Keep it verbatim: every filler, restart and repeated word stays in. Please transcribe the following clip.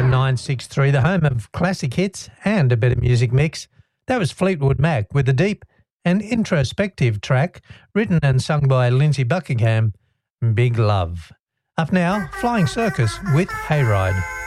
nine six three, the home of classic hits and a bit of music mix. That was Fleetwood Mac with a deep and introspective track written and sung by Lindsey Buckingham, Big Love. Up now, Flying Circus with Hayride.